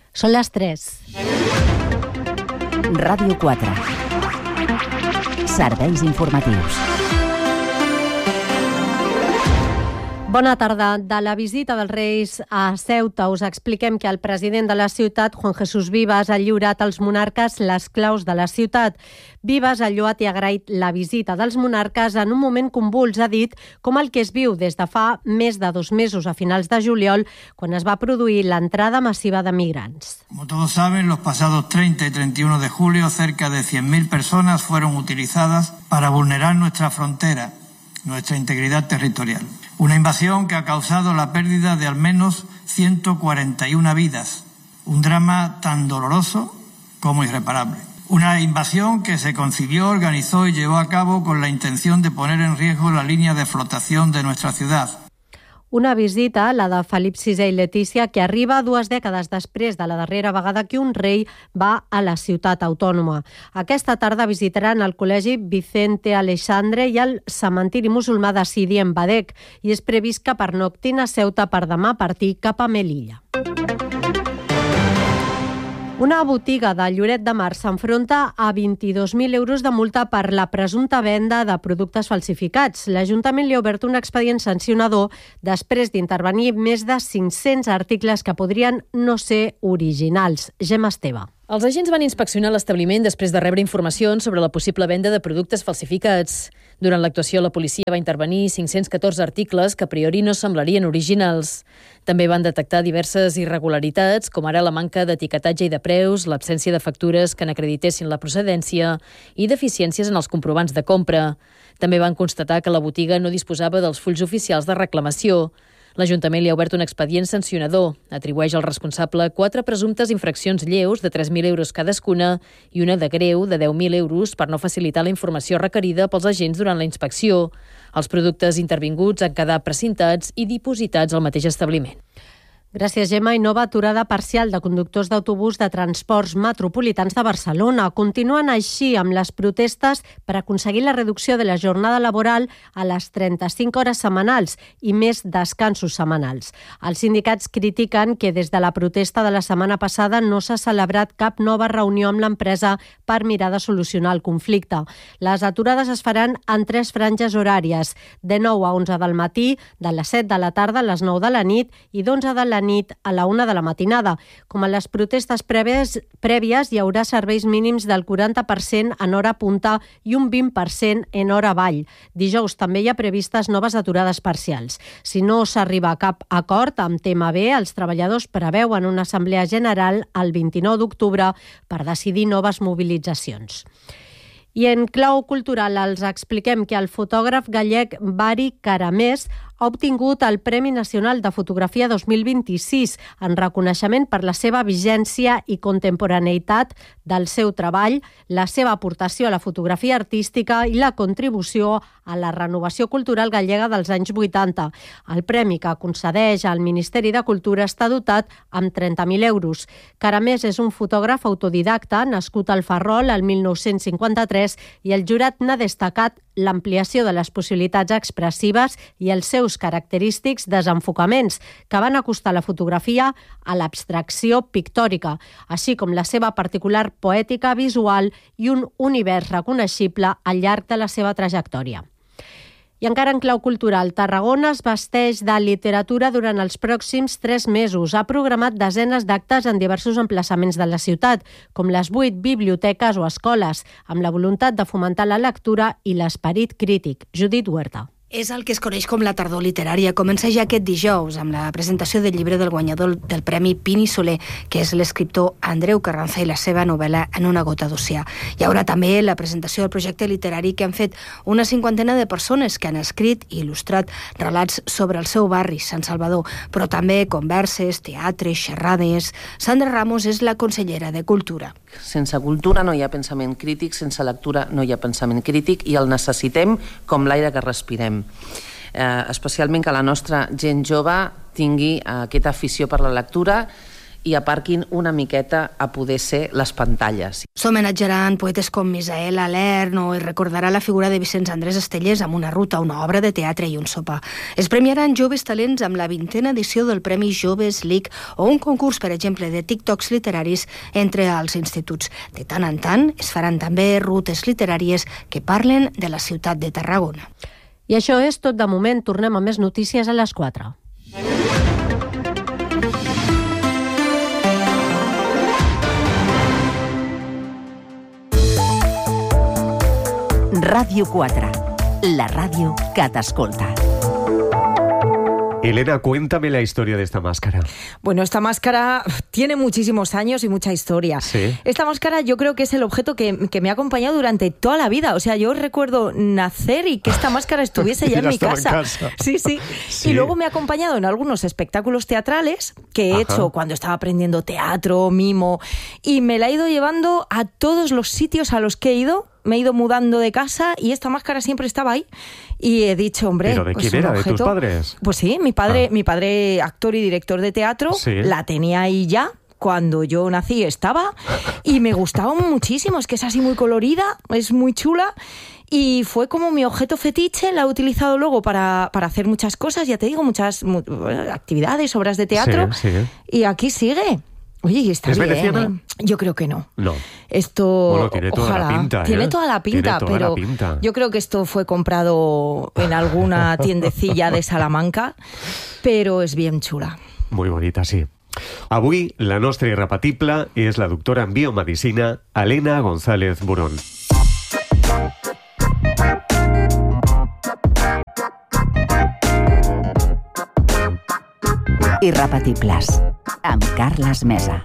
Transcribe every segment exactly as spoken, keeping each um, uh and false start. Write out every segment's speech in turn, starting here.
Són les tres. Ràdio quatre. Serveis informatius. Bona tarda. De la visita dels Reis a Ceuta us expliquem que el president de la ciutat, Juan Jesús Vivas, ha lliurat als monarques les claus de la ciutat. Vivas ha lloat i agraït la visita dels monarques en un moment convuls, ha dit, com el que es viu des de fa més de dos mesos a finals de juliol, quan es va produir l'entrada massiva de migrants. Como todos saben, los pasados treinta y treinta y uno de julio, cerca de cien mil personas fueron utilizadas para vulnerar nuestra frontera, nuestra integridad territorial. Una invasión que ha causado la pérdida de al menos ciento cuarenta y una vidas. Un drama tan doloroso como irreparable. Una invasión que se concibió, organizó y llevó a cabo con la intención de poner en riesgo la línea de flotación de nuestra ciudad. Una visita, la de Felip sisè i Letícia, que arriba dues dècades després de la darrera vegada que un rei va a la ciutat autònoma. Aquesta tarda visitaran el Col·legi Vicente Aleixandre i el cementiri musulmà de Sidi en Badec i és previst que pernoctin a Ceuta per demà partir cap a Melilla. Una botiga de Lloret de Mar s'enfronta a vint-i-dos mil euros de multa per la presumpta venda de productes falsificats. L'Ajuntament li ha obert un expedient sancionador després d'intervenir més de cinc-cents articles que podrien no ser originals. Gemma Esteve. Els agents van inspeccionar l'establiment després de rebre informacions sobre la possible venda de productes falsificats. Durant l'actuació, la policia va intervenir cinc-cents catorze articles que a priori no semblarien originals. També van detectar diverses irregularitats, com ara la manca d'etiquetatge i de preus, l'absència de factures que n'acreditessin la procedència i deficiències en els comprovants de compra. També van constatar que la botiga no disposava dels fulls oficials de reclamació. L'Ajuntament li ha obert un expedient sancionador. Atribueix al responsable quatre presumptes infraccions lleus de tres mil euros cadascuna i una de greu de deu mil euros per no facilitar la informació requerida pels agents durant la inspecció. Els productes intervinguts han quedat precintats i dipositats al mateix establiment. Gràcies, Gemma. I nova aturada parcial de conductors d'autobús de transports metropolitans de Barcelona. Continuen així amb les protestes per aconseguir la reducció de la jornada laboral a les trenta-cinc hores setmanals i més descansos setmanals. Els sindicats critiquen que des de la protesta de la setmana passada no s'ha celebrat cap nova reunió amb l'empresa per mirar de solucionar el conflicte. Les aturades es faran en tres franges horàries, de nou a onze del matí, de les set de la tarda a les nou de la nit i d'onze de la nit a la una de la matinada. Com a les protestes prèvies, prèvies hi haurà serveis mínims del quaranta per cent en hora punta i un vint per cent en hora vall. Dijous també hi ha previstes noves aturades parcials. Si no s'arriba a cap acord amb T M B, els treballadors preveuen una assemblea general el vint-i-nou d'octubre per decidir noves mobilitzacions. I en clau cultural els expliquem que el fotògraf gallec Bari Caramés ha obtingut el Premi Nacional de Fotografia dos mil vint-i-sis en reconeixement per la seva vigència i contemporaneïtat del seu treball, la seva aportació a la fotografia artística i la contribució a la renovació cultural gallega dels anys vuitanta. El premi que concedeix al Ministeri de Cultura està dotat amb trenta mil euros. Caramés és un fotògraf autodidacta nascut al Ferrol el mil nou-cents cinquanta-tres i el jurat n'ha destacat l'ampliació de les possibilitats expressives i els seus característics desenfocaments que van acostar la fotografia a l'abstracció pictòrica, així com la seva particular poètica visual i un univers reconeixible al llarg de la seva trajectòria. I encara en clau cultural, Tarragona es vesteix de literatura durant els pròxims tres mesos. Ha programat desenes d'actes en diversos emplaçaments de la ciutat, com les vuit biblioteques o escoles, amb la voluntat de fomentar la lectura i l'esperit crític. Judit Huerta. És el que es coneix com la tardor literària. Comença ja aquest dijous amb la presentació del llibre del guanyador del Premi Pini Soler, que és l'escriptor Andreu Carranza i la seva novel·la En una gota d'oceà. Hi haurà també la presentació del projecte literari que han fet una cinquantena de persones que han escrit i il·lustrat relats sobre el seu barri, Sant Salvador, però també converses, teatre, xerrades. Sandra Ramos és la consellera de Cultura. Sense cultura no hi ha pensament crític, sense lectura no hi ha pensament crític i el necessitem com l'aire que respirem. Eh, especialment que la nostra gent jove tingui eh, aquesta afició per la lectura i aparquin una miqueta a poder ser les pantalles. S'homenatjaran poetes com Misael Alern o es recordarà la figura de Vicenç Andrés Estellés amb una ruta, una obra de teatre i un sopar. Es premiaran joves talents amb la vintena edició del Premi Joves League o un concurs, per exemple, de TikToks literaris entre els instituts. De tant en tant es faran també rutes literàries que parlen de la ciutat de Tarragona. I això és tot de moment. Tornem a més notícies a les quatre. Ràdio quatre, la ràdio que t'escolta. Elena, cuéntame la historia de esta máscara. Bueno, esta máscara tiene muchísimos años y mucha historia. ¿Sí? Esta máscara yo creo que es el objeto que, que me ha acompañado durante toda la vida. O sea, yo recuerdo nacer y que esta máscara estuviese ya en mi casa. En casa. Sí, sí, sí. Y luego me ha acompañado en algunos espectáculos teatrales que he Ajá. hecho cuando estaba aprendiendo teatro, mimo, y me la he ido llevando a todos los sitios a los que he ido. Me he ido mudando de casa y esta máscara siempre estaba ahí. Y he dicho, hombre... ¿Pero de pues quién era? objeto... ¿De tus padres? Pues sí, mi padre, Ah. mi padre actor y director de teatro, Sí. la tenía ahí ya. Cuando yo nací estaba y me gustaba muchísimo. Es que es así muy colorida, es muy chula. Y fue como mi objeto fetiche, la he utilizado luego para, para hacer muchas cosas, ya te digo, muchas mu- actividades, obras de teatro. Sí, sí. Y aquí sigue. Oye, y está ¿Es bien, veneciana? ¿eh? Yo creo que no. No. Esto, Bueno, tiene toda ojalá. la pinta, ¿eh? Tiene toda la pinta, Tiene toda pero la pinta. yo creo que esto fue comprado en alguna tiendecilla de Salamanca, pero es bien chula. Muy bonita, sí. Avui, la nostra irrepetible és la doctora en biomedicina Elena González Burón. Irrepetibles, amb Carles Mesa.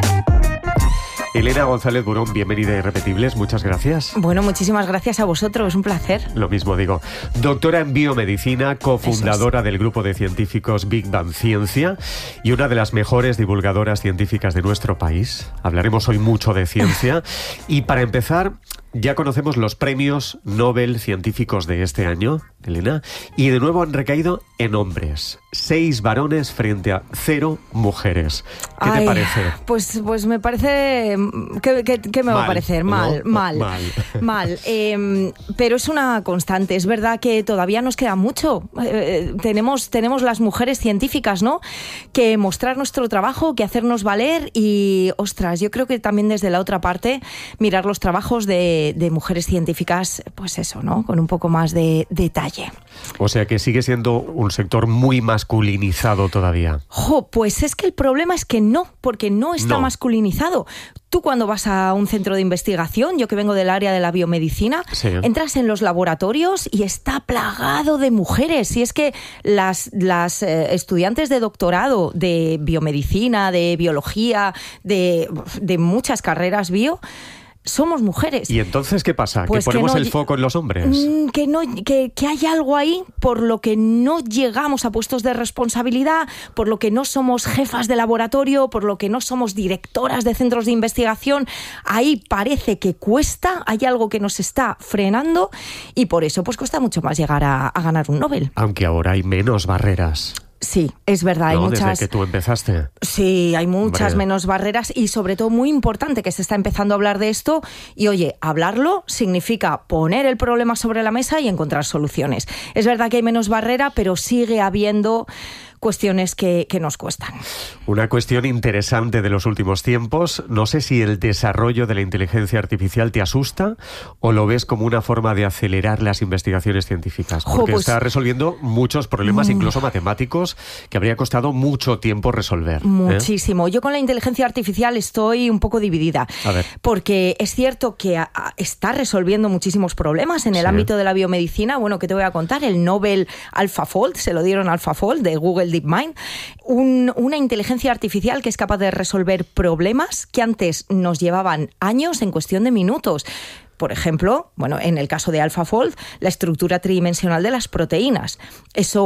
Elena González Burón, bienvenida a Irrepetibles, muchas gracias. Bueno, muchísimas gracias a vosotros, un placer. Lo mismo digo. Doctora en biomedicina, cofundadora del grupo de científicos Big Bang Ciencia y una de las mejores divulgadoras científicas de nuestro país. Hablaremos hoy mucho de ciencia. Y para empezar, ya conocemos los premios Nobel científicos de este año, Elena, y de nuevo han recaído en hombres. Seis varones frente a cero mujeres. ¿Qué Ay, te parece? Pues, pues me parece... ¿Qué, qué, qué me Mal, va a parecer? Mal, ¿no? mal, Mal. mal. Eh, pero es una constante. Es verdad que todavía nos queda mucho. Eh, tenemos, tenemos las mujeres científicas, ¿no?, que mostrar nuestro trabajo, que hacernos valer y, ostras, yo creo que también desde la otra parte mirar los trabajos de, de mujeres científicas, pues eso, ¿no?, con un poco más de detalle. O sea que sigue siendo un sector muy masculinizado todavía. Jo, pues es que el problema es que no, porque no está No. masculinizado. Tú cuando vas a un centro de investigación, yo que vengo del área de la biomedicina, Sí. entras en los laboratorios y está plagado de mujeres. Y es que las, las eh, estudiantes de doctorado de biomedicina, de biología, de, de muchas carreras bio, somos mujeres. ¿Y entonces qué pasa? Pues ¿Que que ponemos no el lle- foco en los hombres? Mm, Que, no, que, que hay algo ahí por lo que no llegamos a puestos de responsabilidad, por lo que no somos jefas de laboratorio, por lo que no somos directoras de centros de investigación. Ahí parece que cuesta, hay algo que nos está frenando y por eso pues cuesta mucho más llegar a, a ganar un Nobel. Aunque ahora hay menos barreras. Sí, es verdad, hay ¿No? muchas... Desde que tú empezaste. Sí, hay muchas Hombre. menos barreras y sobre todo muy importante que se está empezando a hablar de esto y oye, hablarlo significa poner el problema sobre la mesa y encontrar soluciones. Es verdad que hay menos barrera, pero sigue habiendo cuestiones que, que nos cuestan. Una cuestión interesante de los últimos tiempos. No sé si el desarrollo de la inteligencia artificial te asusta o lo ves como una forma de acelerar las investigaciones científicas. Jo, Porque pues- está resolviendo muchos problemas, incluso matemáticos, que habría costado mucho tiempo resolver. ¿eh? Muchísimo. Yo con la inteligencia artificial estoy un poco dividida. A ver. Porque es cierto que a- a- está resolviendo muchísimos problemas en el Sí. ámbito de la biomedicina. Bueno, ¿qué te voy a contar? El Nobel AlphaFold, se lo dieron a AlphaFold de Google DeepMind. Un- una inteligencia artificial que es capaz de resolver problemas que antes nos llevaban años en cuestión de minutos. Por ejemplo, bueno, en el caso de AlphaFold, la estructura tridimensional de las proteínas. Eso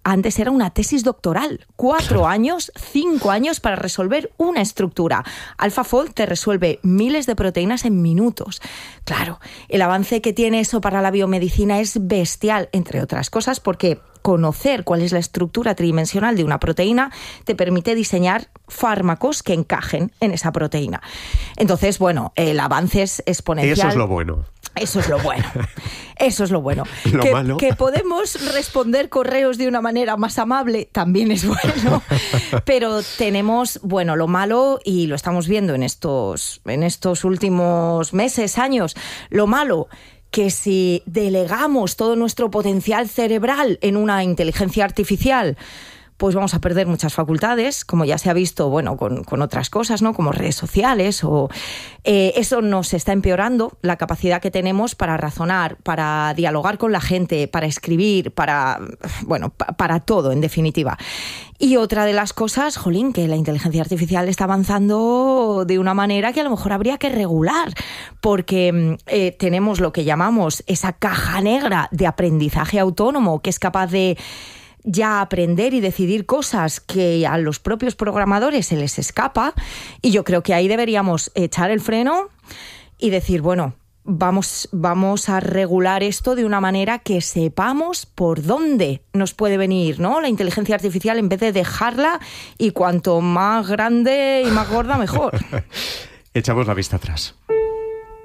antes era una tesis doctoral. Cuatro claro. años, cinco años para resolver una estructura. AlphaFold te resuelve miles de proteínas en minutos. Claro, el avance que tiene eso para la biomedicina es bestial, entre otras cosas, porque conocer cuál es la estructura tridimensional de una proteína te permite diseñar fármacos que encajen en esa proteína. Entonces, bueno, el avance es exponencial. Eso es lo bueno. Eso es lo bueno. Eso es lo bueno. Lo que, malo. que podemos responder correos de una manera más amable también es bueno. Pero tenemos, bueno, lo malo, y lo estamos viendo en estos, en estos últimos meses, años, lo malo, que si delegamos todo nuestro potencial cerebral en una inteligencia artificial, pues vamos a perder muchas facultades, como ya se ha visto, bueno, con, con otras cosas, ¿no? Como redes sociales, o eh, eso nos está empeorando la capacidad que tenemos para razonar, para dialogar con la gente, para escribir, para, bueno, pa, para todo, en definitiva. Y otra de las cosas, jolín, que la inteligencia artificial está avanzando de una manera que a lo mejor habría que regular, porque eh, tenemos lo que llamamos esa caja negra de aprendizaje autónomo, que es capaz de ya aprender y decidir cosas que a los propios programadores se les escapa, y yo creo que ahí deberíamos echar el freno y decir, bueno, vamos, vamos a regular esto de una manera que sepamos por dónde nos puede venir, ¿no? La inteligencia artificial, en vez de dejarla, y cuanto más grande y más gorda, mejor. Echamos la vista atrás.